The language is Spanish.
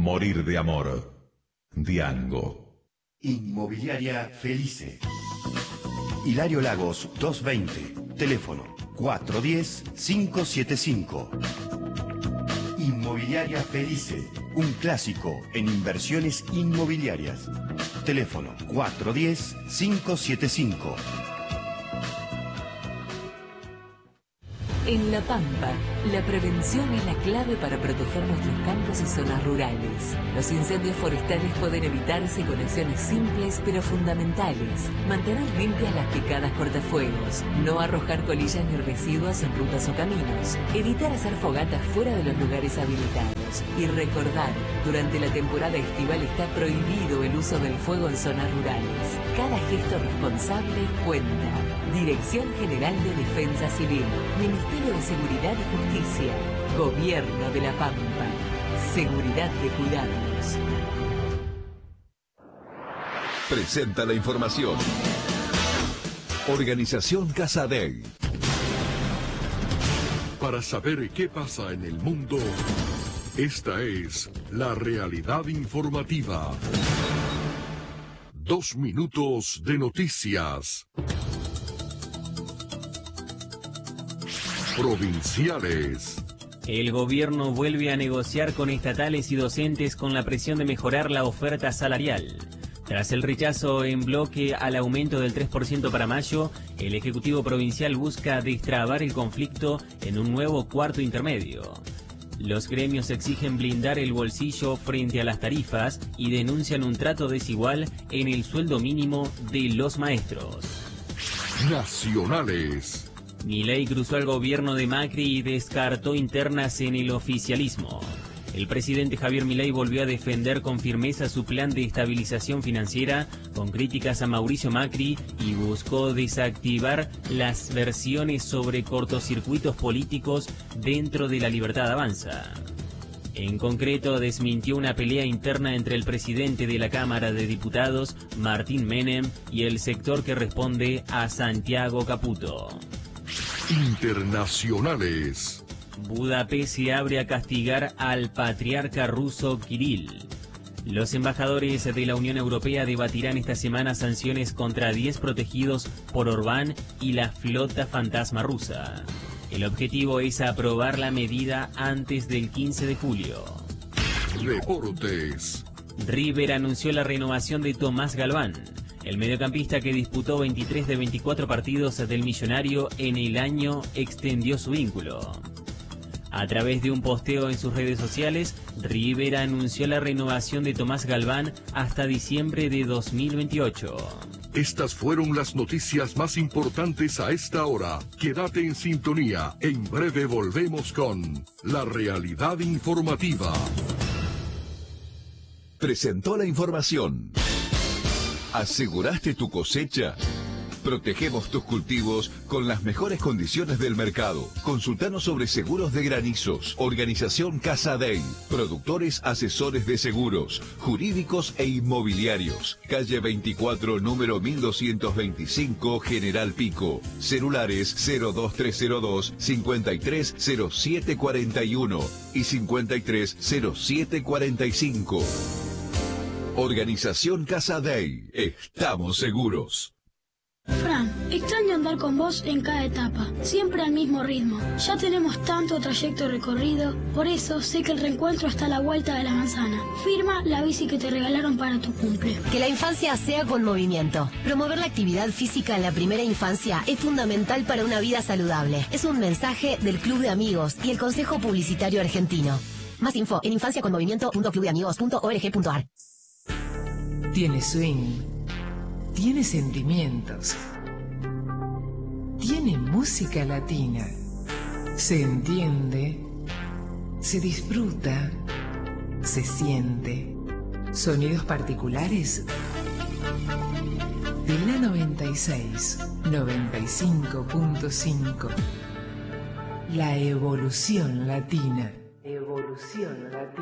morir de amor. Diango. Inmobiliaria Felice. Hilario Lagos 220. Teléfono 410-575. Inmobiliaria Felice. Un clásico en inversiones inmobiliarias. Teléfono 410-575. En La Pampa, la prevención es la clave para proteger nuestros campos y zonas rurales. Los incendios forestales pueden evitarse con acciones simples pero fundamentales. Mantener limpias las picadas cortafuegos, no arrojar colillas ni residuos en rutas o caminos, evitar hacer fogatas fuera de los lugares habilitados y recordar, durante la temporada estival está prohibido el uso del fuego en zonas rurales. Cada gesto responsable cuenta. Dirección General de Defensa Civil, Ministerio de Seguridad y Justicia, Gobierno de La Pampa. Seguridad de cuidados. Presenta la información. Organización Casadei. Para saber qué pasa en el mundo, esta es la realidad informativa. 2 minutos de noticias. Provinciales. El gobierno vuelve a negociar con estatales y docentes con la presión de mejorar la oferta salarial. Tras el rechazo en bloque al aumento del 3% para mayo, el Ejecutivo Provincial busca destrabar el conflicto en un nuevo cuarto intermedio. Los gremios exigen blindar el bolsillo frente a las tarifas y denuncian un trato desigual en el sueldo mínimo de los maestros. Nacionales. Milei cruzó al gobierno de Macri y descartó internas en el oficialismo. El presidente Javier Milei volvió a defender con firmeza su plan de estabilización financiera, con críticas a Mauricio Macri, y buscó desactivar las versiones sobre cortocircuitos políticos dentro de La Libertad Avanza. En concreto, desmintió una pelea interna entre el presidente de la Cámara de Diputados, Martín Menem, y el sector que responde a Santiago Caputo. Internacionales. Budapest se abre a castigar al patriarca ruso Kirill. Los embajadores de la Unión Europea debatirán esta semana sanciones contra 10 protegidos por Orbán y la flota fantasma rusa. El objetivo es aprobar la medida antes del 15 de julio. Deportes. River anunció la renovación de Tomás Galván. El mediocampista, que disputó 23 de 24 partidos del Millonario en el año, extendió su vínculo. A través de un posteo en sus redes sociales, River anunció la renovación de Tomás Galván hasta diciembre de 2028. Estas fueron las noticias más importantes a esta hora. Quédate en sintonía. En breve volvemos con la realidad informativa. Presentó la información. ¿Aseguraste tu cosecha? Protegemos tus cultivos con las mejores condiciones del mercado. Consultanos sobre seguros de granizos. Organización Casadei. Productores asesores de seguros, jurídicos e inmobiliarios. Calle 24, número 1225, General Pico. Celulares 02302 530741 y 530745. Organización Casadei. Estamos seguros. Fran, extraño andar con vos en cada etapa, siempre al mismo ritmo. Ya tenemos tanto trayecto recorrido, por eso sé que el reencuentro está a la vuelta de la manzana. Firma la bici que te regalaron para tu cumple. Que la infancia sea con movimiento. Promover la actividad física en la primera infancia es fundamental para una vida saludable. Es un mensaje del Club de Amigos y el Consejo Publicitario Argentino. Más info en infanciaconmovimiento.clubdeamigos.org.ar. Tiene swing, tiene sentimientos, tiene música latina, se entiende, se disfruta, se siente. Sonidos particulares de la 96, 95.5. La evolución latina. Evolución latina.